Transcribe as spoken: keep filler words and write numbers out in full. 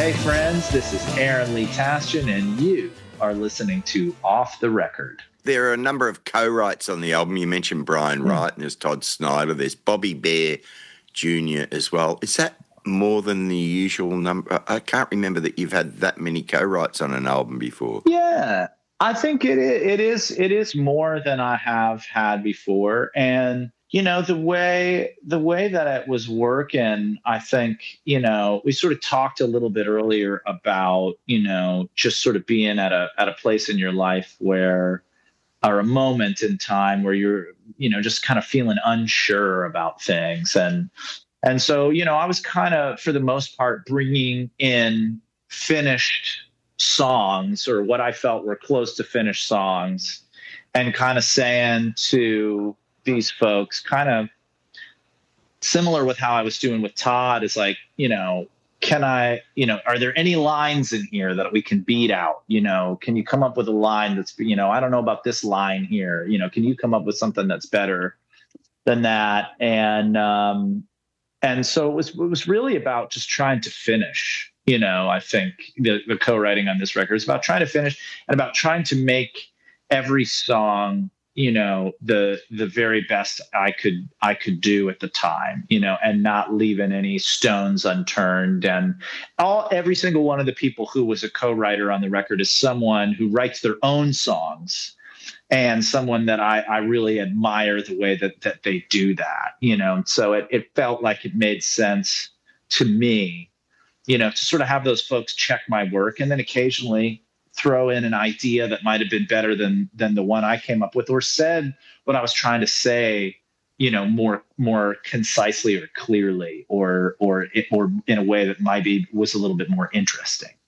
Hey friends, this is Aaron Lee Tasjan, and you are listening to Off the Record. There are a number of co-writes on the album. You mentioned Brian Wright, and there's Todd Snyder. There's Bobby Bare Junior as well. Is that more than the usual number? I can't remember that you've had that many co-writes on an album before. Yeah, I think it is, it is it is more than I have had before. And you know, the way the way that it was working, I think, you know, we sort of talked a little bit earlier about, you know, just sort of being at a at a place in your life where, or a moment in time where you're, you know, just kind of feeling unsure about things. And and so, you know, I was kind of, for the most part, bringing in finished songs, or what I felt were close to finished songs, and kind of saying to these folks, kind of similar with how I was doing with Todd, is like, you know, can I, you know, are there any lines in here that we can beat out? You know, can you come up with a line that's, you know, I don't know about this line here. You know, can you come up with something that's better than that? And, um, and so it was, it was really about just trying to finish, you know, I think the, the co-writing on this record is about trying to finish and about trying to make every song, you know, the the very best I could I could do at the time, you know, and not leaving any stones unturned. And all every single one of the people who was a co-writer on the record is someone who writes their own songs, and someone that I, I really admire the way that that they do that, you know. And so it, it felt like it made sense to me, you know, to sort of have those folks check my work, and then occasionally throw in an idea that might have been better than than the one I came up with, or said what I was trying to say, you know, more more concisely or clearly, or or or in a way that maybe was a little bit more interesting.